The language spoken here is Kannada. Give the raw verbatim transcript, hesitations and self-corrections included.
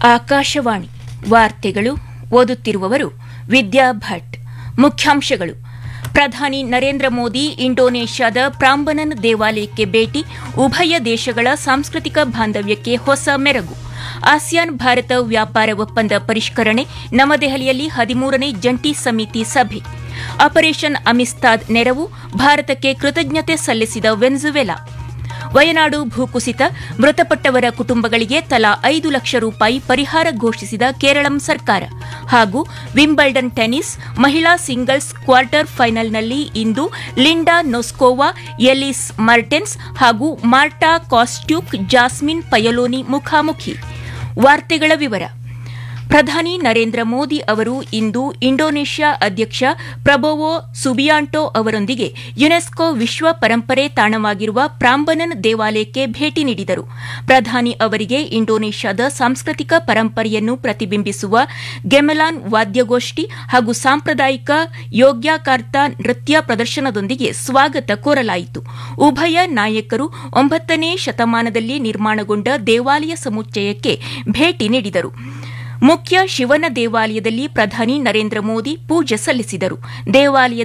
ಆಕಾಶವಾಣಿ ವಾರ್ತೆಗಳು ಓದುತ್ತಿರುವವರು ವಿದ್ಯಾ ಭಟ್. ಮುಖ್ಯಾಂಶಗಳು: ಪ್ರಧಾನಿ ನರೇಂದ್ರ ಮೋದಿ ಇಂಡೋನೇಷ್ಯಾದ ಪ್ರಾಂಬನನ್ ದೇವಾಲಯಕ್ಕೆ ಭೇಟಿ, ಉಭಯ ದೇಶಗಳ ಸಾಂಸ್ಕೃತಿಕ ಬಾಂಧವ್ಯಕ್ಕೆ ಹೊಸ ಮೆರುಗು. ಆಸಿಯಾನ್ ಭಾರತ ವ್ಯಾಪಾರ ಒಪ್ಪಂದ ಪರಿಷ್ಕರಣೆ, ನವದೆಹಲಿಯಲ್ಲಿ ಹದಿಮೂರನೇ ಜಂಟಿ ಸಮಿತಿ ಸಭೆ. ಆಪರೇಷನ್ ಅಮಿಸ್ತಾದ್ ನೆರವು, ಭಾರತಕ್ಕೆ ಕೃತಜ್ಞತೆ ಸಲ್ಲಿಸಿದ ವೆನೆಜುವೆಲಾ. ವಯನಾಡು ಭೂಕುಸಿತ, ಮೃತಪಟ್ಟವರ ಕುಟುಂಬಗಳಿಗೆ ತಲಾ ಐದು ಲಕ್ಷ ರೂಪಾಯಿ ಪರಿಹಾರ ಘೋಷಿಸಿದ ಕೇರಳಂ ಸರ್ಕಾರ. ಹಾಗೂ ವಿಂಬಲ್ಡನ್ ಟೆನಿಸ್ ಮಹಿಳಾ ಸಿಂಗಲ್ಸ್ ಕ್ವಾರ್ಟರ್ ಫೈನಲ್ನಲ್ಲಿ ಇಂದು ಲಿಂಡಾ ನೊಸ್ಕೋವಾ, ಎಲಿಸ್ ಮರ್ಟೆನ್ಸ್ ಹಾಗೂ ಮಾರ್ಟಾ ಕಾಸ್ಟ್ಯೂಕ್, ಜಾಸ್ಮಿನ್ ಪಯಲೋನಿ ಮುಖಾಮುಖಿ. ವಾರ್ತೆಗಳ ವಿವರ. ಪ್ರಧಾನಿ ನರೇಂದ್ರ ಮೋದಿ ಅವರು ಇಂದು ಇಂಡೋನೇಷ್ಯಾ ಅಧ್ಯಕ್ಷ ಪ್ರಬೋವೋ ಸುಬಿಯಾಂಟೋ ಅವರೊಂದಿಗೆ ಯುನೆಸ್ಕೋ ವಿಶ್ವ ಪರಂಪರೆ ತಾಣವಾಗಿರುವ ಪ್ರಾಂಬನನ್ ದೇವಾಲಯಕ್ಕೆ ಭೇಟಿ ನೀಡಿದರು. ಪ್ರಧಾನಿ ಅವರಿಗೆ ಇಂಡೋನೇಷ್ಯಾದ ಸಾಂಸ್ಕೃತಿಕ ಪರಂಪರೆಯನ್ನು ಪ್ರತಿಬಿಂಬಿಸುವ ಗೆಮೆಲಾನ್ ವಾದ್ಯಗೋಷ್ಠಿ ಹಾಗೂ ಸಾಂಪ್ರದಾಯಿಕ ಯೋಗ್ಯಕಾರ್ತಾ ನೃತ್ಯ ಪ್ರದರ್ಶನದೊಂದಿಗೆ ಸ್ವಾಗತ ಕೋರಲಾಯಿತು. ಉಭಯ ನಾಯಕರು ಒಂಬತ್ತನೇ ಶತಮಾನದಲ್ಲಿ ನಿರ್ಮಾಣಗೊಂಡ ದೇವಾಲಯ ಸಮುಚ್ಚಯಕ್ಕೆ ಭೇಟಿ ನೀಡಿದರು. ಮುಖ್ಯ ಶಿವನ ದೇವಾಲಯದಲ್ಲಿ ಪ್ರಧಾನಿ ನರೇಂದ್ರ ಮೋದಿ ಪೂಜೆ ಸಲ್ಲಿಸಿದರು. ದೇವಾಲಯದ